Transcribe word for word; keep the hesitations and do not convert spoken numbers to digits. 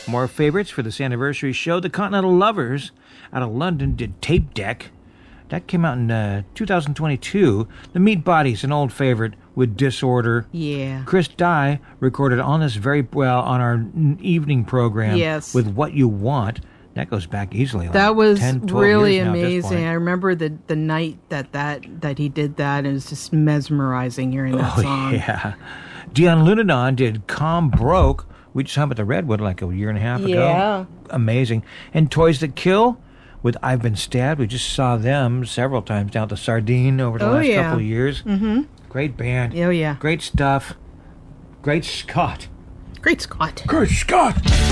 More favorites for this anniversary show. The Continental Lovers out of London did Tape Deck. That came out in uh, two thousand twenty-two. The Meat Bodies, an old favorite, with Disorder. Yeah. Chris Dye recorded on this very well on our evening program. Yes. With What You Want. That goes back easily. Like that was ten, twelve really years now at this amazing. point. I remember the the night that, that that he did that. It was just mesmerizing hearing that oh, song. Yeah. Dion Lunadon did Calm Broke. We just saw him at the Redwood like a year and a half ago. Yeah. Amazing. And Toys That Kill with I've Been Stabbed. We just saw them several times down at the Sardine over the Oh, last yeah. couple of years. Mm-hmm. Great band. Oh, yeah. Great stuff. Great Scott. Great Scott. Great Scott.